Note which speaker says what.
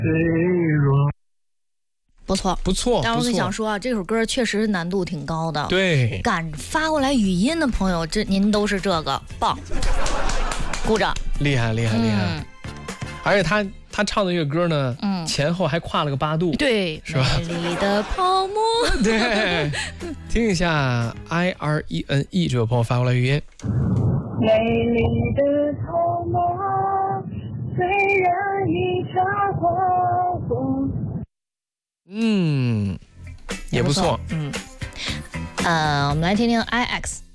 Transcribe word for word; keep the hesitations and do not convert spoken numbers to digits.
Speaker 1: 不错，
Speaker 2: 不错。
Speaker 1: 但我跟你想说啊，这首歌确实难度挺高的。
Speaker 2: 对，
Speaker 1: 敢发过来语音的朋友，这您都是这个棒，鼓掌，
Speaker 2: 厉害厉害厉害！嗯、而且他他唱的这个歌呢，嗯，前后还跨了个八度，
Speaker 1: 对，
Speaker 2: 是吧？
Speaker 1: 美丽的泡沫，
Speaker 2: 对，听一下 I R E N E 这位朋友发过来语音。
Speaker 3: 美丽的泡沫，虽然已插花红。
Speaker 2: 嗯，也不错。
Speaker 1: 嗯，呃，我们来听听 I X。